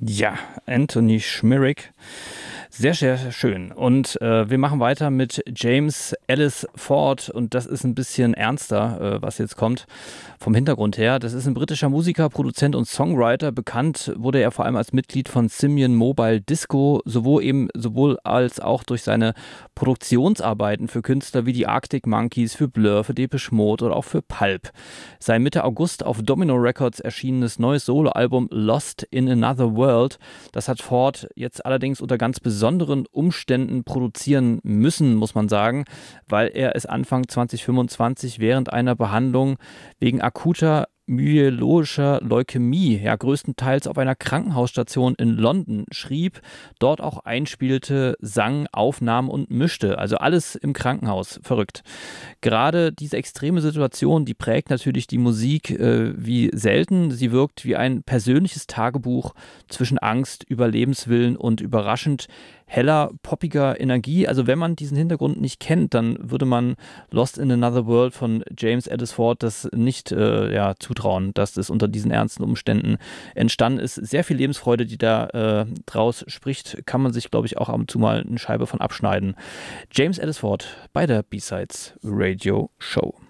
Ja, Anthony Schmierek. Sehr, sehr schön. Und wir machen weiter mit James Ellis Ford. Und das ist ein bisschen ernster, was jetzt kommt vom Hintergrund her. Das ist ein britischer Musiker, Produzent und Songwriter. Bekannt wurde er vor allem als Mitglied von Simian Mobile Disco, sowohl als auch durch seine Produktionsarbeiten für Künstler wie die Arctic Monkeys, für Blur, für Depeche Mode oder auch für Pulp. Sein Mitte August auf Domino Records erschienenes neues Soloalbum Lost in Another World, das hat Ford jetzt allerdings unter ganz besonderen Umständen produzieren müssen, muss man sagen, weil er es Anfang 2025 während einer Behandlung wegen akuter myeloischer Leukämie, ja größtenteils auf einer Krankenhausstation in London schrieb, dort auch einspielte, sang, aufnahm und mischte, also alles im Krankenhaus, verrückt. Gerade diese extreme Situation, die prägt natürlich die Musik wie selten, sie wirkt wie ein persönliches Tagebuch zwischen Angst, Überlebenswillen und überraschend heller, poppiger Energie. Also wenn man diesen Hintergrund nicht kennt, dann würde man Lost in Another World von James Ellis Ford das nicht zutrauen, dass das unter diesen ernsten Umständen entstanden ist. Sehr viel Lebensfreude, die da draus spricht, kann man sich, glaube ich, auch ab und zu mal eine Scheibe von abschneiden. James Ellis Ford bei der B-Sides Radio Show.